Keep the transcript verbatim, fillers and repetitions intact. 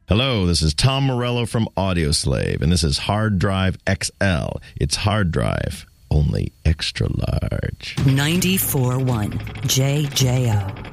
Hello, this is Tom Morello from Audioslave, and this is Hard Drive X L. It's hard drive, only extra large. ninety-four point one J J O